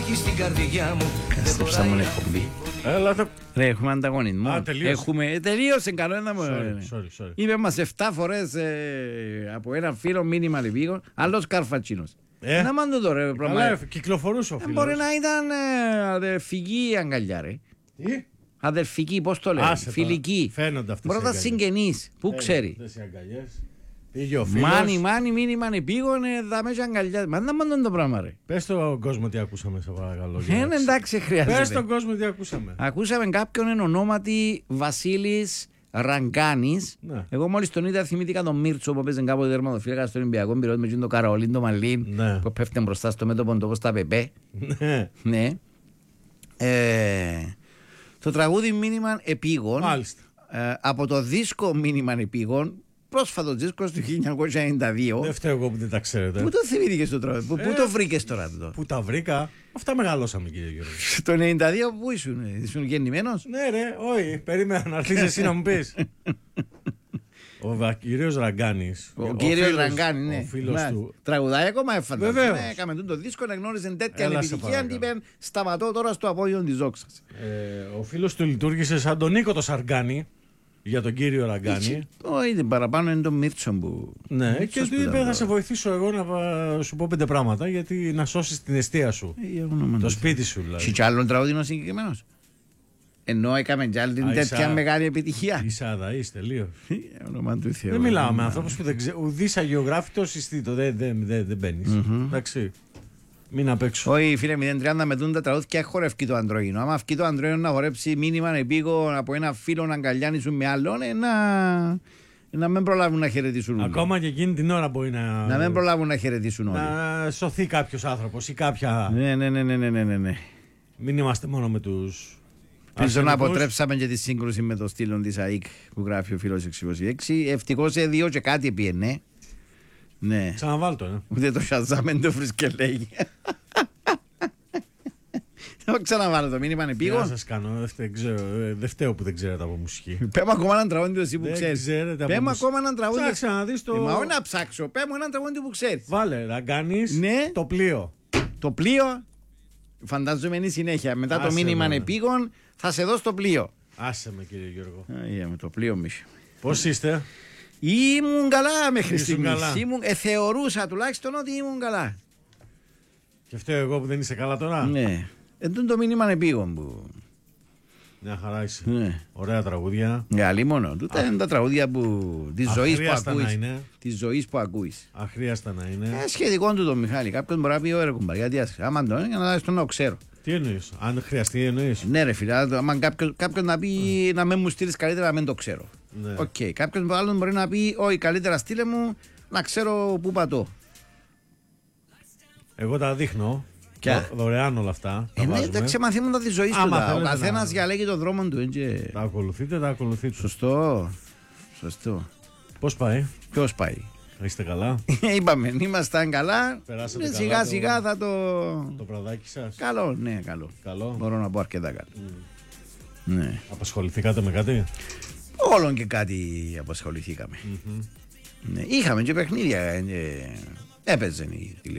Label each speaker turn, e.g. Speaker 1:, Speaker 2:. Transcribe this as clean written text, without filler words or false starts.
Speaker 1: φύγει στην καρδιά μου.
Speaker 2: Καστρέψα μου εκπομπή.
Speaker 3: Έλα το.
Speaker 2: Ρε, έχουμε ανταγωνισμό. Τελείωσε κανένα μου.
Speaker 3: Sorry.
Speaker 2: Είπε μας 7 φορές από έναν φίλο μήνυμα λιβίγων. Άλλος Καρφατσίνος. Να μάντω το ρε πράγμα.
Speaker 3: Κυκλοφορούσε ο φίλος.
Speaker 2: Μπορεί να ήταν αδερφική αγκαλιά ρε.
Speaker 3: Τι?
Speaker 2: Αδερφική, πώς το λένε. Φιλική.
Speaker 3: Φαίνονται αυτές οι
Speaker 2: Πρώτα
Speaker 3: αγκαλιές.
Speaker 2: συγγενείς. Πού ξέρει.
Speaker 3: Πήγε ο φίλος.
Speaker 2: Μάνι, μήνυμα επίγονε, θα μέσα αγκαλιά. Μα να μάντων το πράγμα ρε.
Speaker 3: Πες στον κόσμο τι ακούσαμε, σε παρακαλώ.
Speaker 2: Εντάξει, χρειάζεται.
Speaker 3: Πες στον κόσμο τι ακούσαμε.
Speaker 2: Ακούσαμε κάποιον εν ονόματι Βασίλης Ραγκάνης.
Speaker 3: Ναι.
Speaker 2: Εγώ μόλις τον είδα θυμήθηκα τον Μίρτσο που παίζει κάποτε τερματοφύλακα στο Ολυμπιακό Πυραιός με τον Καραολίν, τον Μαλίν,
Speaker 3: Ναι.
Speaker 2: που πέφτει μπροστά στο μέτωπο του όπως τα πεπέ.
Speaker 3: Ναι.
Speaker 2: Ναι. Το τραγούδι Μήνυμα Επίγον,
Speaker 3: Μάλιστα.
Speaker 2: από το δίσκο Μήνυμα Επίγον, πρόσφατο δίσκο του 1992.
Speaker 3: Δεν φταίω εγώ που δεν τα ξέρετε.
Speaker 2: Πού το θυμήθηκες το τραγούδι, πού το βρήκες τώρα το.
Speaker 3: Πού τα βρήκα. Αυτά μεγαλώσαμε, κύριε Γιώργο.
Speaker 2: Το 92 πού ήσουν γεννημένος.
Speaker 3: Ναι, ρε, όχι. Περίμενα να έρθεις εσύ να μου πεις. Ο κύριος Ραγκάνης.
Speaker 2: Ο κύριος Ραγκάνης, ναι.
Speaker 3: Ο φίλος του.
Speaker 2: Τραγουδάει ακόμα έφαντα.
Speaker 3: Βεβαίως.
Speaker 2: Έκαμε το δίσκο να γνώριζε τέτοια
Speaker 3: Έλα, σε
Speaker 2: επιτυχία.
Speaker 3: παρακαλώ.
Speaker 2: Αντίπεν σταματώ τώρα στο απόγειο της δόξας.
Speaker 3: Ο φίλος του λειτουργήσε σαν τον Νίκο το Σαργκάνη για τον κύριο Ραγκάνη.
Speaker 2: Όχι, παραπάνω είναι το Μίρτσο που.
Speaker 3: Ναι, και
Speaker 2: Μίρτσος
Speaker 3: του
Speaker 2: που
Speaker 3: είπε
Speaker 2: ήταν
Speaker 3: θα σε βοηθήσω εγώ να σου πω 5 πράγματα γιατί να σώσεις την εστία σου. Το σπίτι σου δηλαδή.
Speaker 2: Si κι άλλον τραγούδι είναι ο συγκεκριμένος. Ενώ έκαμε κι άλλη την τέτοια μεγάλη επιτυχία.
Speaker 3: Είσαι αδαής τελείως.
Speaker 2: Όνομα του Θεού.
Speaker 3: Δεν μιλάω με ανθρώπους που δεν ξέρουν. Ουδής αγιογράφητος ιστήτο. Δεν μπαίνεις. Εντάξει. Μην απέξω.
Speaker 2: Όχι, φίλε, 030 με δουν τα τραγούδια χορευκεί το αντρόγινο. Άμα αυκεί το αντρόγινο να χορέψει μήνυμα επίγον από ένα φίλο να αγκαλιάνει με άλλον, να μην προλάβουν να χαιρετήσουν όλοι.
Speaker 3: Ακόμα και εκείνη την ώρα μπορεί
Speaker 2: να μην προλάβουν να χαιρετήσουν όλοι.
Speaker 3: Να σωθεί κάποιος άνθρωπος ή κάποια.
Speaker 2: Ναι.
Speaker 3: Μην είμαστε μόνο με τους.
Speaker 2: Πίσω να αποτρέψαμε και τη σύγκρουση με το στήλο της ΑΕΚ που γράφει ο φίλος 626. Ευτυχώς σε 2 και κάτι πιενέ. Ναι.
Speaker 3: Ξαναβάλ' το,
Speaker 2: Ούτε το Shazam δεν το βρίσκε λέγει. Θα ξαναβάλω το μήνυμα είναι πήγον.
Speaker 3: Να σας κάνω, δεν φταίω που δεν ξέρετε από μουσική.
Speaker 2: Πέμε ακόμα έναν τραγούδι εσύ που ξέρεις.
Speaker 3: Πέμε
Speaker 2: ακόμα έναν τραγούδι.
Speaker 3: Ψάξε να δεις το.
Speaker 2: Μα όχι να ψάξω, πέμε έναν τραγούδι που ξέρεις.
Speaker 3: Βάλε, να κάνεις
Speaker 2: Ναι.
Speaker 3: το πλοίο.
Speaker 2: Το πλοίο, φαντάζομαι είναι η συνέχεια. Μετά το
Speaker 3: Άσε
Speaker 2: μήνυμα
Speaker 3: με.
Speaker 2: είναι πήγον, θα σε δώσω το πλοίο.
Speaker 3: Άσε με, κύριε Γιώργο.
Speaker 2: Με το πλοίο μισό.
Speaker 3: Πώς είστε?
Speaker 2: Ήμουν καλά μέχρι
Speaker 3: Ήσουν
Speaker 2: στιγμής.
Speaker 3: καλά.
Speaker 2: Θεωρούσα τουλάχιστον ότι ήμουν καλά.
Speaker 3: Και φταίω εγώ που δεν είσαι καλά τώρα.
Speaker 2: Ναι. Εντούν το μήνυμα είναι πήγον που.
Speaker 3: Μια χαρά είσαι.
Speaker 2: Ναι.
Speaker 3: Ωραία τραγούδια.
Speaker 2: Γαλλί μόνο. Τούτα είναι τα τραγούδια της ζωής που
Speaker 3: Αχρίαστα να
Speaker 2: ακούεις.
Speaker 3: είναι.
Speaker 2: Της ζωής που ακούεις.
Speaker 3: Αχρίαστα να είναι.
Speaker 2: Σχετικό του το Μιχάλη. Κάποιος μπορεί να πει ωραία κουμπάρ. Γιατί άμα το είναι για να το ξέρω.
Speaker 3: Τι εννοείς, αν χρειαστεί εννοείς.
Speaker 2: Ναι, ρε φίλε, άμα κάποιος να πει να μην μου στείλεις καλύτερα να μην το ξέρω.
Speaker 3: Ναι.
Speaker 2: Οκ. Κάποιος άλλος μπορεί να πει όχι, καλύτερα στείλε μου να ξέρω πού πατώ.
Speaker 3: Εγώ τα δείχνω.
Speaker 2: Ποια?
Speaker 3: Δωρεάν όλα αυτά. Τα
Speaker 2: Ναι,
Speaker 3: βάζουμε.
Speaker 2: τα ξεμαθήματα της ζωής του.
Speaker 3: Άμα
Speaker 2: Ο
Speaker 3: θέλετε
Speaker 2: καθένας
Speaker 3: να-
Speaker 2: διαλέγει τον δρόμο του.
Speaker 3: Τα ακολουθείτε, τα ακολουθείτε.
Speaker 2: Σωστό.
Speaker 3: Πώς πάει,
Speaker 2: Ποιος πάει.
Speaker 3: είστε καλά?
Speaker 2: Είπαμε, ήμασταν καλά.
Speaker 3: Περάσατε καλά
Speaker 2: Σιγά
Speaker 3: το-
Speaker 2: σιγά θα το.
Speaker 3: Το βραδάκι σας.
Speaker 2: Καλό, ναι, καλό.
Speaker 3: Καλό.
Speaker 2: Μπορώ να πω αρκετά καλό. Ναι.
Speaker 3: Απασχοληθήκατε με κάτι?
Speaker 2: Όλον και κάτι απασχοληθήκαμε. Ναι. Είχαμε και παιχνίδια. Έπαιζε η τηλεόραση.